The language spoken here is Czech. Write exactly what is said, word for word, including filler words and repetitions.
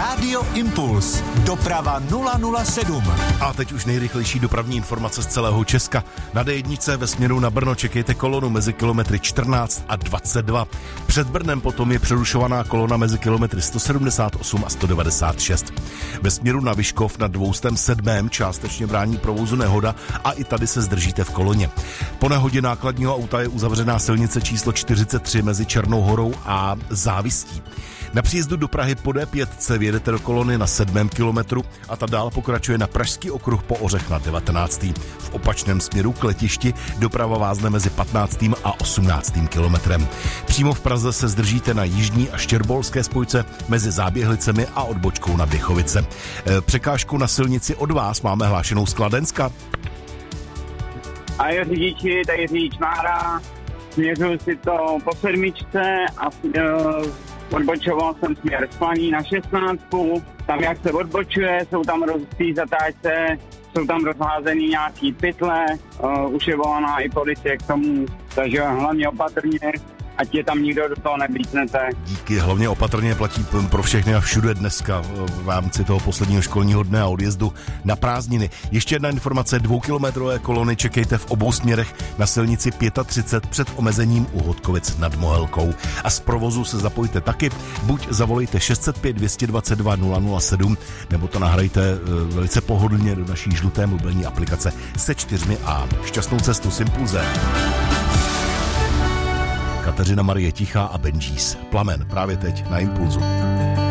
Rádio Impuls. Doprava nula nula sedm. A teď už nejrychlejší dopravní informace z celého Česka. Na dé jedna ve směru na Brno čekejte kolonu mezi kilometry čtrnáct a dvacet dva. Před Brnem potom je přerušovaná kolona mezi kilometry sto sedmdesát osm a sto devadesát šest. Ve směru na Vyškov na dvě stě sedm částečně brání provozu nehoda a i tady se zdržíte v koloně. Po nehodě nákladního auta je uzavřená silnice číslo čtyřicet tři mezi Černou Horou a Závistí. Na příjezdu do Prahy po dé pět vjedete do kolony na sedmém kilometru a ta dál pokračuje na Pražský okruh po Ořech na devatenáctém. V opačném směru k letišti doprava vázne mezi patnáctým a osmnáctým kilometrem. Přímo v Praze se zdržíte na jižní a štěrbolské spojce mezi Záběhlicemi a odbočkou na Běchovice. Překážku na silnici od vás máme hlášenou z Kladenska. A je řidiči, tady řidič Mára, směřuji si to po sedmičce a uh, odbočoval jsem směr Splaný na šestnáctku. Tam jak se odbočuje, jsou tam rozstý zatáčce, jsou tam rozházený nějaký pytle, uh, už je volaná i policie k tomu, takže hlavně opatrně, ať je tam nikdo do toho neblítnete. Díky, hlavně opatrně platí pro všechny a všude dneska v rámci toho posledního školního dne a odjezdu na prázdniny. Ještě jedna informace, dvoukilometrové kolony čekejte v obou směrech na silnici třicet pět před omezením u Hodkovic nad Mohelkou. A z provozu se zapojte taky, buď zavolejte šest set pět dvě dvacet dva nula nula sedm, nebo to nahrajte velice pohodlně do naší žluté mobilní aplikace se čtyřmi A. Šťastnou cestu s Impulzem. Kateřina Marie Tichá a Benjis. Plamen právě teď na Impulzu.